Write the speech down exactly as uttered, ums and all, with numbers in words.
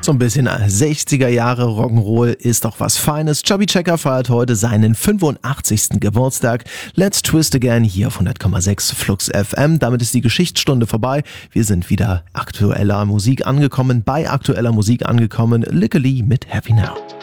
So ein bisschen sechziger Jahre Rock'n'Roll ist doch was Feines. Chubby Checker feiert heute seinen fünfundachtzigsten Geburtstag. Let's Twist Again hier auf hundert Komma sechs Flux F M. Damit ist die Geschichtsstunde vorbei. Wir sind wieder aktueller Musik angekommen, bei aktueller Musik angekommen. Lickeli mit Happy Now.